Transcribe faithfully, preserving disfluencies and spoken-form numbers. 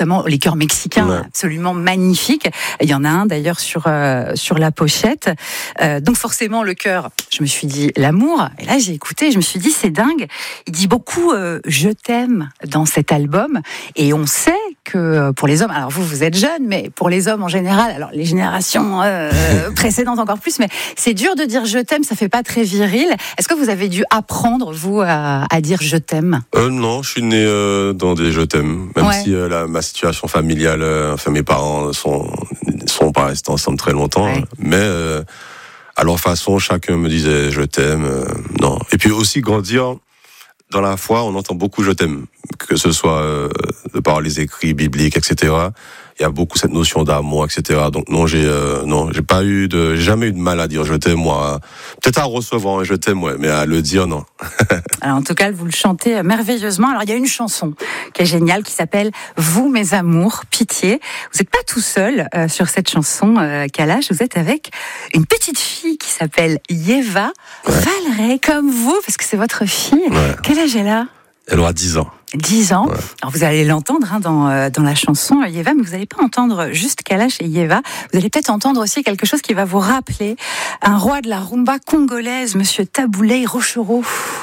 notamment les chœurs mexicains, ouais. absolument magnifiques. Il y en a un d'ailleurs sur euh, sur la pochette. Euh, donc forcément le chœur, je me suis dit l'amour. Et là j'ai écouté, je me suis dit c'est dingue. Il dit beaucoup euh, je t'aime dans cet album. Et on sait que pour les hommes, alors vous vous êtes jeunes, mais pour les hommes en général, alors les générations euh, précédentes encore plus, mais c'est dur de dire je t'aime, ça fait pas très viril. Est-ce que vous avez dû apprendre vous à, à dire je t'aime? Euh, non, je suis né euh, dans des je t'aime, même Ouais. si euh, la, ma situation familiale, euh, enfin mes parents sont sont pas restés ensemble très longtemps, Ouais. mais euh, à leur façon, chacun me disait je t'aime. Euh, non. Et puis aussi grandir dans la foi, on entend beaucoup je t'aime, que ce soit euh, de par les écrits bibliques, et cetera. Il y a beaucoup cette notion d'amour, et cetera. Donc non, j'ai euh, non, j'ai pas eu de, j'ai jamais eu de mal à dire je t'aime moi. Peut-être à recevoir un je t'aime, ouais, mais à le dire non. Alors en tout cas, vous le chantez merveilleusement. Alors il y a une chanson qui est géniale qui s'appelle Vous mes amours, pitié. Vous n'êtes pas tout seul euh, sur cette chanson, euh, Kalash. Vous êtes avec une petite fille qui s'appelle Yeva Ouais. Valeret, comme vous, parce que c'est votre fille. Ouais. Quel âge elle a? Elle aura dix ans. dix ans. Ouais. Alors vous allez l'entendre hein, dans, euh, dans la chanson Yeva, mais vous n'allez pas entendre juste Kalash et Yeva. Vous allez peut-être entendre aussi quelque chose qui va vous rappeler un roi de la rumba congolaise, Monsieur Taboulé Rochereau.